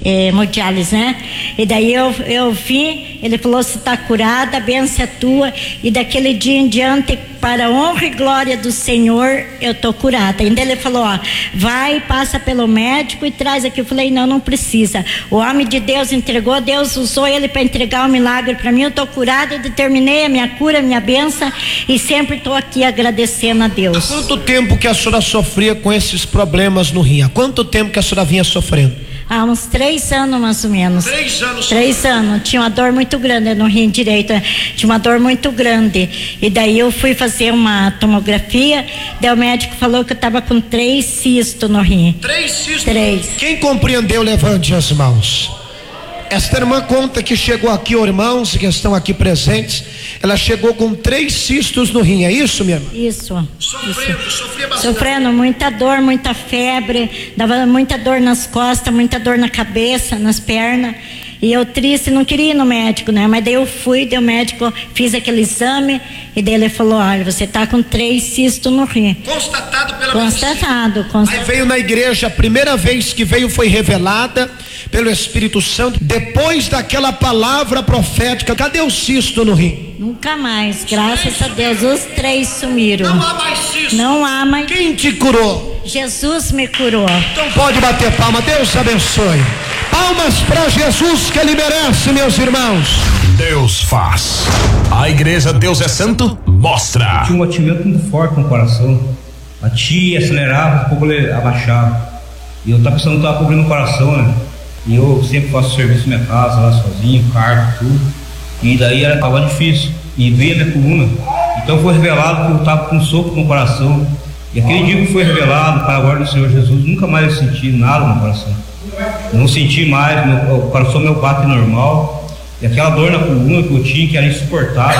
hemodiálise, né? E daí eu vi, ele falou: você está curada, a bênção é tua. E daquele dia em diante, para a honra e glória do Senhor, eu estou curada. Ainda ele falou: ó, vai, passa pelo médico e traz aqui. Eu falei: não precisa. O homem de Deus entregou, Deus usou ele para entregar um milagre para mim. Eu estou curada, eu determinei a minha cura, a minha bênção, e sempre estou aqui agradecendo a Deus. Há quanto tempo que a senhora sofria com esses problemas no rim? Há quanto tempo que a senhora vinha sofrendo? Há uns 3 anos mais ou menos. 3 anos? 3 anos. Tinha uma dor muito grande no rim direito. Tinha uma dor muito grande. E daí eu fui fazer uma tomografia. Daí o médico falou que eu estava com 3 cistos no rim. 3 cistos? 3. Quem compreendeu, levante as mãos. Esta irmã conta que chegou aqui, irmãos que estão aqui presentes, ela chegou com 3 cistos no rim, é isso, minha irmã? Isso. Sofria bastante. Sofrendo muita dor, muita febre, dava muita dor nas costas, muita dor na cabeça, nas pernas. E eu triste, não queria ir no médico, né? Mas daí eu fui, daí o médico, fiz aquele exame, e daí ele falou: olha, você tá com 3 cistos no rim. Constatado pela Constatado. Aí veio na igreja, a primeira vez que veio foi revelada pelo Espírito Santo, depois daquela palavra profética. Cadê o cisto no rim? Nunca mais, graças a Deus, os 3 sumiram. Não há mais cisto. Não há mais. Quem te curou? Jesus me curou. Então pode bater palma, Deus abençoe. Palmas para Jesus, que ele merece, meus irmãos. Deus faz. A igreja Deus é Santo mostra. Tinha um batimento muito forte no coração. Batia, acelerava, um pouco abaixava. E eu tava pensando que tava cobrindo o coração, né? E eu sempre faço serviço na minha casa, lá sozinho, cargo, tudo. E daí tava difícil. E veio a minha coluna. Então foi revelado que eu tava com um sopro no coração. E aquele dia que foi revelado, para a glória do Senhor Jesus, nunca mais eu senti nada no coração. Não senti mais, o coração meu bate normal. E aquela dor na coluna que eu tinha, que era insuportável,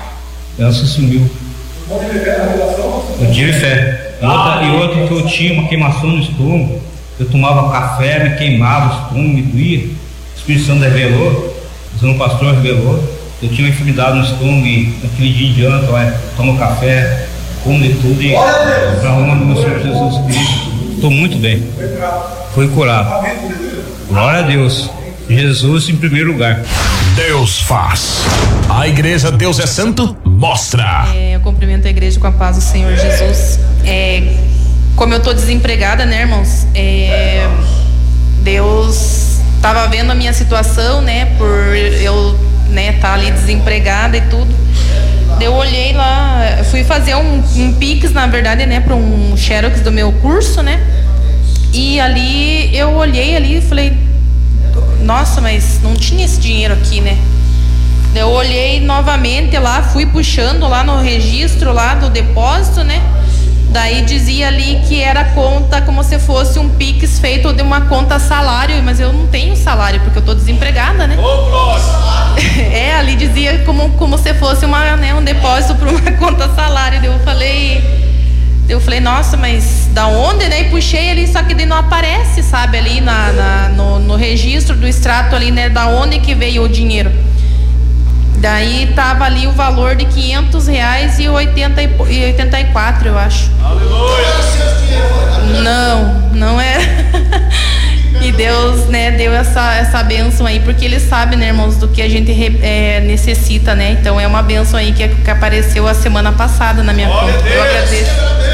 ela se sumiu. Eu tive fé. E outra que eu tinha uma queimação no estômago. Eu tomava café, me queimava o estômago, me doía. O Espírito Santo revelou, o Senhor pastor revelou. Eu tinha uma enfermidade no estômago e naquele dia em diante, olha, tomo café, como de tudo e para a honra do meu Senhor Jesus Cristo. Estou muito bem. Fui curado. Glória a Deus. Jesus em primeiro lugar. Deus faz. A igreja Deus é Santo mostra. Eu cumprimento a igreja com a paz do Senhor Jesus. Como eu tô desempregada, né, irmãos? Deus estava vendo a minha situação, né? Por eu, né, tá ali desempregada e tudo. Eu olhei lá, fui fazer um Pix, na verdade, né, para um Xerox do meu curso, né? E ali eu olhei ali e falei: nossa, mas não tinha esse dinheiro aqui, né? Eu olhei novamente lá, fui puxando lá no registro lá do depósito, né? Daí dizia ali que era conta como se fosse um Pix feito de uma conta salário, mas eu não tenho salário porque eu tô desempregada, né? Ali dizia como se fosse um depósito para uma conta salário. Eu falei, nossa, mas da onde, né? E puxei ali, só que daí não aparece, sabe, ali no registro do extrato ali, né? Da onde que veio o dinheiro. Daí tava ali o valor de R$500,84, eu acho. Aleluia! Não é. E Deus, né, deu essa bênção aí, porque Ele sabe, né, irmãos, do que a gente necessita, né? Então é uma bênção aí que apareceu a semana passada na minha conta. Eu agradeço.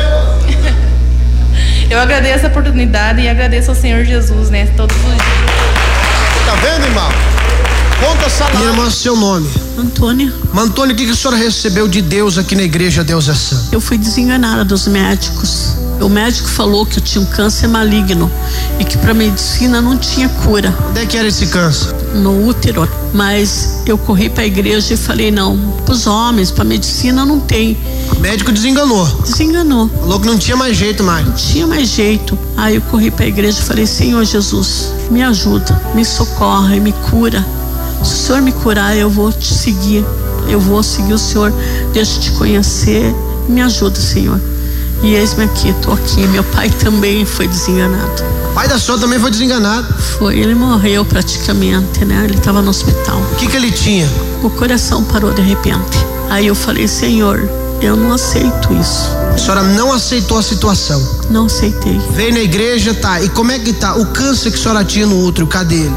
Eu agradeço a oportunidade e agradeço ao Senhor Jesus, né? Todos os dias. Tá vendo, irmão? Conta salário. Minha irmã, seu nome? Antônia. Antônia, o que a senhora recebeu de Deus aqui na igreja Deus é Santo? Eu fui desenganada dos médicos. O médico falou que eu tinha um câncer maligno e que para medicina não tinha cura. Onde é que era esse câncer? No útero. Mas eu corri para a igreja e falei: não, pros homens, para medicina não tem. O médico desenganou. Desenganou. Falou que não tinha mais jeito mais. Não tinha mais jeito. Aí eu corri para a igreja e falei: Senhor Jesus, me ajuda, me socorre, me cura. Se o Senhor me curar, eu vou te seguir. Eu vou seguir o Senhor. Deixa eu te conhecer. Me ajuda, Senhor. E eis-me aqui, tô aqui. Meu pai também foi desenganado. O pai da senhora também foi desenganado? Foi, ele morreu praticamente, né? Ele estava no hospital. O que ele tinha? O coração parou de repente. Aí eu falei: Senhor, eu não aceito isso. A senhora não aceitou a situação? Não aceitei. Veio na igreja, tá. E como é que tá? O câncer que a senhora tinha no útero, cadê ele?